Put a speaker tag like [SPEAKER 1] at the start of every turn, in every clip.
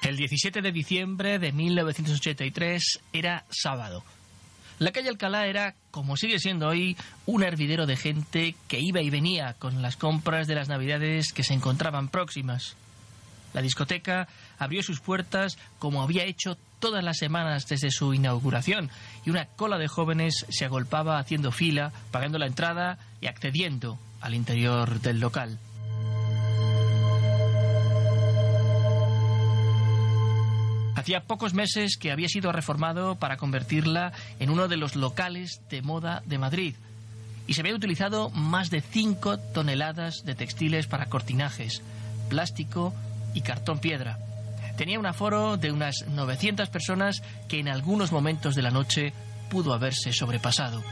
[SPEAKER 1] El 17 de diciembre de 1983 era sábado. La calle Alcalá era, como sigue siendo hoy, un hervidero de gente que iba y venía con las compras de las Navidades que se encontraban próximas. La discoteca abrió sus puertas como había hecho todas las semanas desde su inauguración, y una cola de jóvenes se agolpaba haciendo fila, pagando la entrada y accediendo al interior del local. Hacía pocos meses que había sido reformado para convertirla en uno de los locales de moda de Madrid, y se había utilizado más de 5 toneladas de textiles para cortinajes, plástico y cartón piedra. Tenía un aforo de unas 900 personas que en algunos momentos de la noche pudo haberse sobrepasado.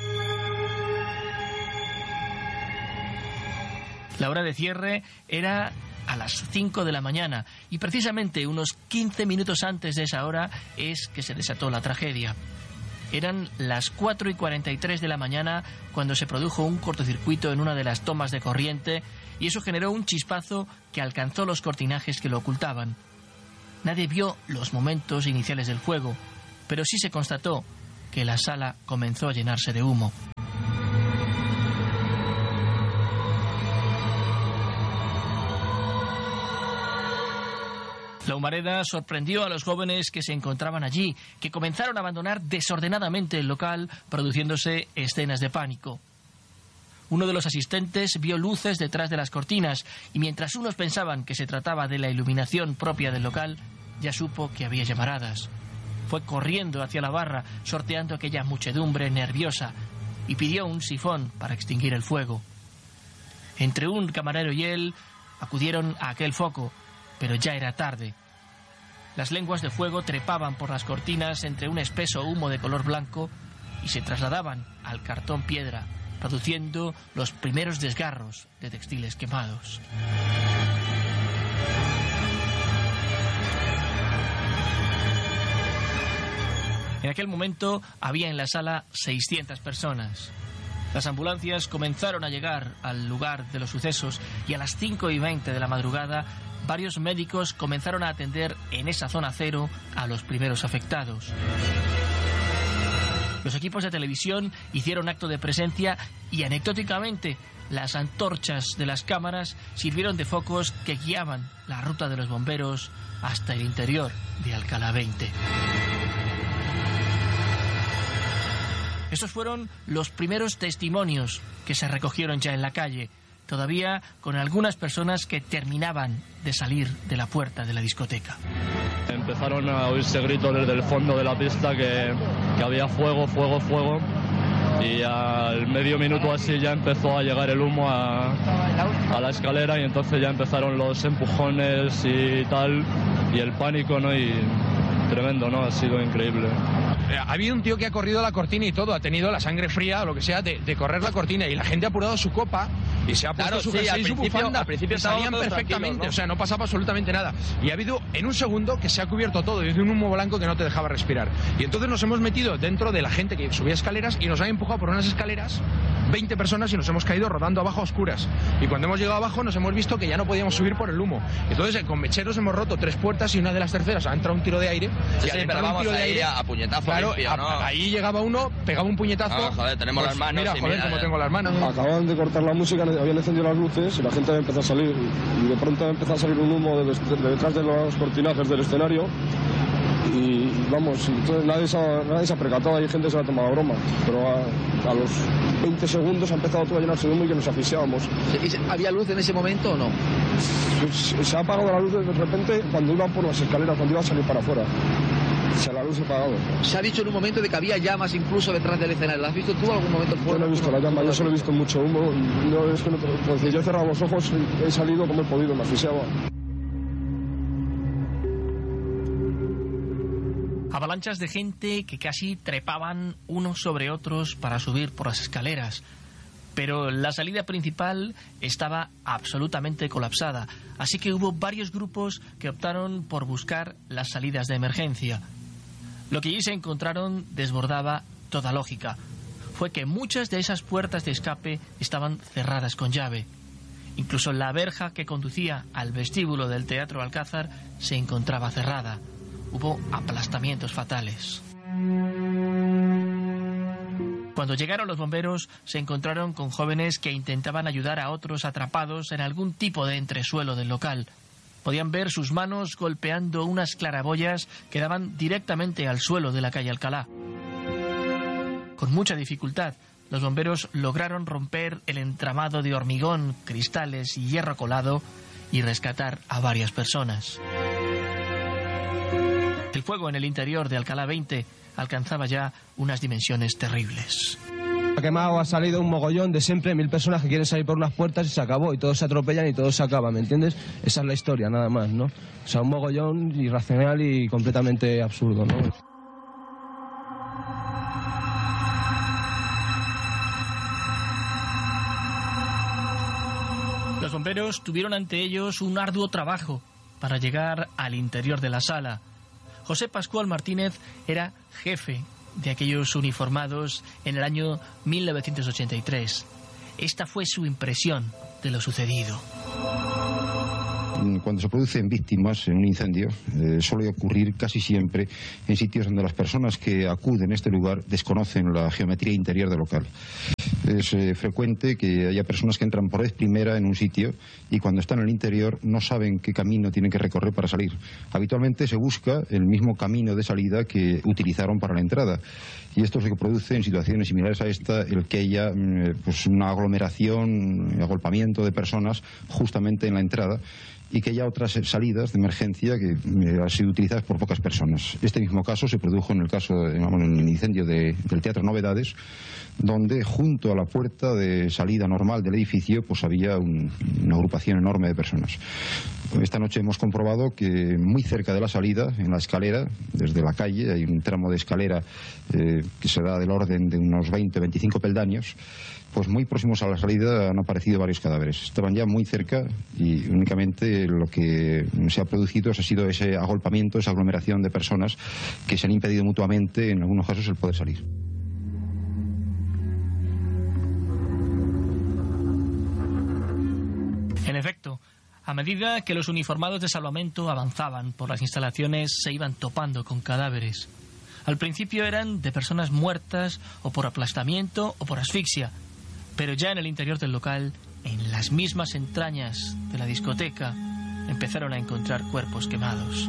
[SPEAKER 1] La hora de cierre era a las 5 de la mañana, y precisamente unos 15 minutos antes de esa hora es que se desató la tragedia. Eran las 4:43 de la mañana cuando se produjo un cortocircuito en una de las tomas de corriente, y eso generó un chispazo que alcanzó los cortinajes que lo ocultaban. Nadie vio los momentos iniciales del fuego, pero sí se constató que la sala comenzó a llenarse de humo. La humareda sorprendió a los jóvenes que se encontraban allí, que comenzaron a abandonar desordenadamente el local, produciéndose escenas de pánico. Uno de los asistentes vio luces detrás de las cortinas, y mientras unos pensaban que se trataba de la iluminación propia del local, ya supo que había llamaradas. Fue corriendo hacia la barra, sorteando aquella muchedumbre nerviosa, y pidió un sifón para extinguir el fuego. Entre un camarero y él acudieron a aquel foco, pero ya era tarde. Las lenguas de fuego trepaban por las cortinas entre un espeso humo de color blanco y se trasladaban al cartón piedra, produciendo los primeros desgarros de textiles quemados. En aquel momento había en la sala 600 personas. Las ambulancias comenzaron a llegar al lugar de los sucesos, y a las 5:20 de la madrugada varios médicos comenzaron a atender en esa zona cero a los primeros afectados. Los equipos de televisión hicieron acto de presencia y, anecdóticamente, las antorchas de las cámaras sirvieron de focos que guiaban la ruta de los bomberos hasta el interior de Alcalá 20. Estos fueron los primeros testimonios que se recogieron ya en la calle, todavía con algunas personas que terminaban de salir de la puerta de la discoteca.
[SPEAKER 2] Empezaron a oírse gritos desde el fondo de la pista que había fuego, fuego, fuego, y al medio minuto así ya empezó a llegar el humo a la escalera, y entonces ya empezaron los empujones y tal, y el pánico, ¿no? Y tremendo, ¿no? Ha sido increíble.
[SPEAKER 3] Ha habido un tío que ha corrido la cortina y todo, ha tenido la sangre fría o lo que sea de correr la cortina, y la gente ha apurado su copa y se ha puesto su jersey y su bufanda.
[SPEAKER 4] Al principio
[SPEAKER 3] salían perfectamente, ¿no? O sea, no pasaba absolutamente nada. Y ha habido en un segundo que se ha cubierto todo desde un humo blanco que no te dejaba respirar. Y entonces nos hemos metido dentro de la gente que subía escaleras y nos han empujado por unas escaleras 20 personas y nos hemos caído rodando abajo a oscuras. Y cuando hemos llegado abajo nos hemos visto que ya no podíamos subir por el humo. Entonces con mecheros hemos roto 3 puertas, y una de las terceras ha entrado un tiro de aire.
[SPEAKER 4] Sí, pero vamos a ir a puñetazo, claro, limpio, ¿no?
[SPEAKER 3] Ahí llegaba uno, pegaba un puñetazo.
[SPEAKER 4] No, joder, tenemos las manos.
[SPEAKER 3] Mira, joder, cómo tengo las manos.
[SPEAKER 5] Acababan de cortar la música, habían encendido las luces y la gente había empezado a salir. Y de pronto empezó a salir un humo de detrás de los cortinajes del escenario. Y vamos, entonces nadie se ha percatado, hay gente que se ha tomado broma. Pero a los 20 segundos ha empezado todo a llenarse de humo y que nos asfixiábamos.
[SPEAKER 6] ¿Había luz en ese momento o no?
[SPEAKER 5] Se ha apagado la luz de repente cuando iban por las escaleras, cuando iban a salir para afuera. La luz se ha apagado.
[SPEAKER 6] Se ha dicho en un momento de que había llamas incluso detrás del escenario. ¿Lo has visto tú algún momento?
[SPEAKER 5] Yo no he visto la llama, yo solo he visto mucho humo. No, es que pues yo he cerrado los ojos, he salido como he podido, me asfixiaba.
[SPEAKER 1] Avalanchas de gente que casi trepaban unos sobre otros para subir por las escaleras. Pero la salida principal estaba absolutamente colapsada, así que hubo varios grupos que optaron por buscar las salidas de emergencia. Lo que allí se encontraron desbordaba toda lógica. Fue que muchas de esas puertas de escape estaban cerradas con llave. Incluso la verja que conducía al vestíbulo del Teatro Alcázar se encontraba cerrada. Hubo aplastamientos fatales. Cuando llegaron los bomberos, se encontraron con jóvenes que intentaban ayudar a otros atrapados en algún tipo de entresuelo del local. Podían ver sus manos golpeando unas claraboyas que daban directamente al suelo de la calle Alcalá. Con mucha dificultad, los bomberos lograron romper el entramado de hormigón, cristales y hierro colado y rescatar a varias personas. El fuego en el interior de Alcalá 20 alcanzaba ya unas dimensiones terribles.
[SPEAKER 5] Ha quemado, ha salido un mogollón de siempre 1000 personas que quieren salir por unas puertas y se acabó, y todos se atropellan y todo se acaba, ¿me entiendes? Esa es la historia, nada más, ¿no? O sea, un mogollón irracional y completamente absurdo, ¿no?
[SPEAKER 1] Los bomberos tuvieron ante ellos un arduo trabajo para llegar al interior de la sala. José Pascual Martínez era jefe de aquellos uniformados en el año 1983. Esta fue su impresión de lo sucedido.
[SPEAKER 7] Cuando se producen víctimas en un incendio, suele ocurrir casi siempre en sitios donde las personas que acuden a este lugar desconocen la geometría interior del local. Es frecuente que haya personas que entran por vez primera en un sitio y cuando están en el interior no saben qué camino tienen que recorrer para salir. Habitualmente se busca el mismo camino de salida que utilizaron para la entrada. Y esto es lo que produce en situaciones similares a esta el que haya pues una aglomeración, un agolpamiento de personas justamente en la entrada y que haya otras salidas de emergencia que han sido utilizadas por pocas personas. Este mismo caso se produjo en el caso, en el incendio del Teatro Novedades, donde junto a la puerta de salida normal del edificio pues había una agrupación enorme de personas. Esta noche hemos comprobado que muy cerca de la salida, en la escalera, desde la calle, hay un tramo de escalera que se da del orden de unos 20-25 peldaños, pues muy próximos a la salida han aparecido varios cadáveres. Estaban ya muy cerca y únicamente lo que se ha producido ha sido ese agolpamiento, esa aglomeración de personas que se han impedido mutuamente, en algunos casos, el poder salir.
[SPEAKER 1] En efecto, a medida que los uniformados de salvamento avanzaban por las instalaciones, se iban topando con cadáveres. Al principio eran de personas muertas o por aplastamiento o por asfixia, pero ya en el interior del local, en las mismas entrañas de la discoteca, empezaron a encontrar cuerpos quemados.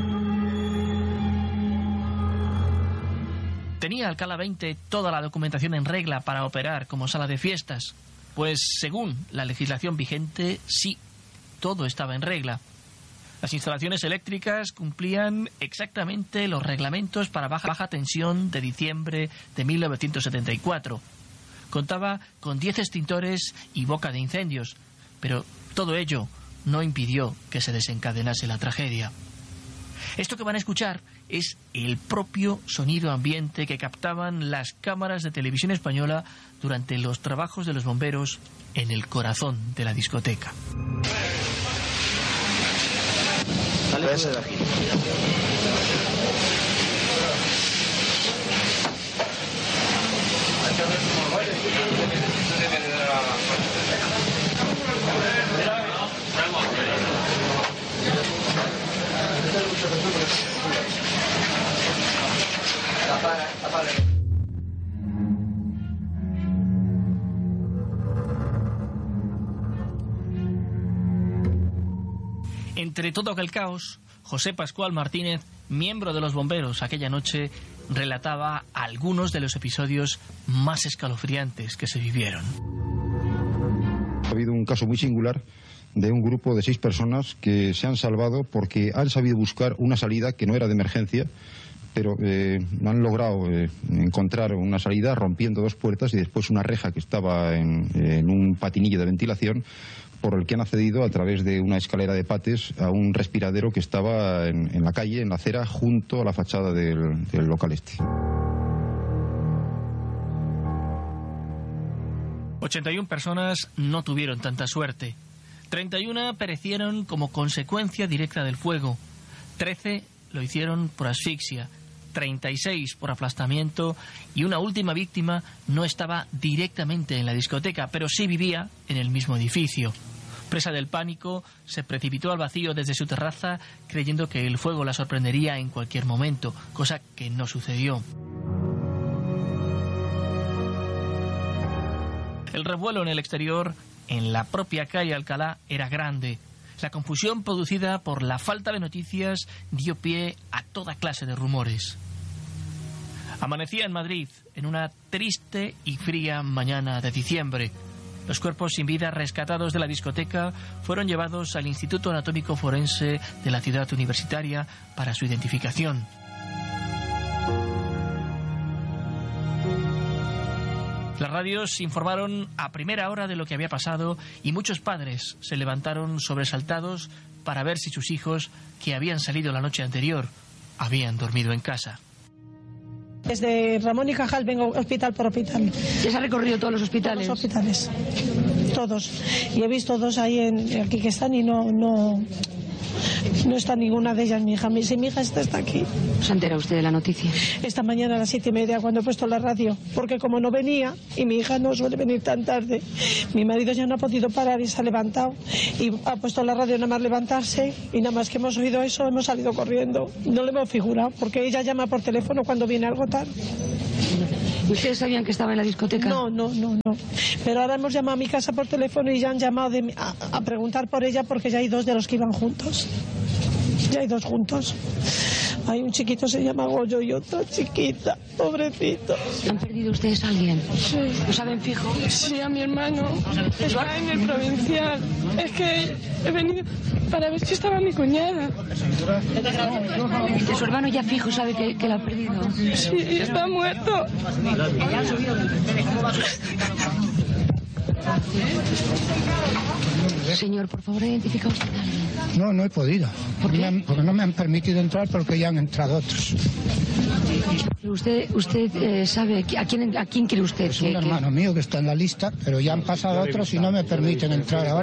[SPEAKER 1] ¿Tenía Alcalá 20 toda la documentación en regla para operar como sala de fiestas? Pues según la legislación vigente, sí, todo estaba en regla. Las instalaciones eléctricas cumplían exactamente los reglamentos para baja tensión de diciembre de 1974. Contaba con 10 extintores y boca de incendios, pero todo ello no impidió que se desencadenase la tragedia. Esto que van a escuchar es el propio sonido ambiente que captaban las cámaras de televisión española durante los trabajos de los bomberos en el corazón de la discoteca. Entre todo aquel caos, José Pascual Martínez, miembro de los bomberos aquella noche, relataba algunos de los episodios más escalofriantes que se vivieron.
[SPEAKER 7] Ha habido un caso muy singular de un grupo de 6 personas que se han salvado porque han sabido buscar una salida que no era de emergencia, pero han logrado encontrar una salida rompiendo 2 puertas y después una reja que estaba en un patinillo de ventilación, por el que han accedido a través de una escalera de pates a un respiradero que estaba en la calle, en la acera, junto a la fachada del local este.
[SPEAKER 1] 81 personas no tuvieron tanta suerte. 31 perecieron como consecuencia directa del fuego. 13 lo hicieron por asfixia. 36 por aplastamiento y una última víctima no estaba directamente en la discoteca, pero sí vivía en el mismo edificio. Presa del pánico, se precipitó al vacío desde su terraza, creyendo que el fuego la sorprendería en cualquier momento, cosa que no sucedió. El revuelo en el exterior, en la propia calle Alcalá, era grande. La confusión producida por la falta de noticias dio pie a toda clase de rumores. Amanecía en Madrid, en una triste y fría mañana de diciembre. Los cuerpos sin vida rescatados de la discoteca fueron llevados al Instituto Anatómico Forense de la ciudad universitaria para su identificación. Las radios informaron a primera hora de lo que había pasado y muchos padres se levantaron sobresaltados para ver si sus hijos, que habían salido la noche anterior, habían dormido en casa.
[SPEAKER 8] Desde Ramón y Cajal vengo hospital por hospital.
[SPEAKER 9] ¿Ya se ha recorrido todos los hospitales?
[SPEAKER 8] Todos los hospitales, todos. Y he visto dos ahí aquí que están y no está ninguna de ellas, mi hija. Si mi hija está aquí.
[SPEAKER 9] ¿Se entera usted de la noticia?
[SPEAKER 8] Esta mañana a las 7:30 cuando he puesto la radio, porque como no venía y mi hija no suele venir tan tarde, mi marido ya no ha podido parar y se ha levantado y ha puesto la radio nada más levantarse y nada más que hemos oído eso hemos salido corriendo. No le hemos figurado porque ella llama por teléfono cuando viene algo tarde.
[SPEAKER 9] ¿Y ustedes sabían que estaba en la discoteca?
[SPEAKER 8] No. Pero ahora hemos llamado a mi casa por teléfono y ya han llamado a preguntar por ella porque ya hay dos de los que iban juntos. Ya hay dos juntos. Hay un chiquito se llama Goyo y otra chiquita, pobrecito.
[SPEAKER 9] ¿Han perdido ustedes a alguien?
[SPEAKER 8] Sí.
[SPEAKER 9] ¿Lo saben fijo?
[SPEAKER 8] Sí, a mi hermano. Está en el provincial. Es que he venido para ver si estaba mi cuñada.
[SPEAKER 9] ¿Y su hermano ya fijo sabe que la ha perdido?
[SPEAKER 8] Sí, está muerto.
[SPEAKER 9] Señor, por favor, identifica usted a alguien.
[SPEAKER 10] No he podido.
[SPEAKER 9] ¿Por qué?
[SPEAKER 10] Porque no me han permitido entrar porque ya han entrado otros.
[SPEAKER 9] ¿Usted sabe a quién cree usted?
[SPEAKER 10] Es un hermano mío que está en la lista, pero ya han pasado otros y no me permiten entrar ahora.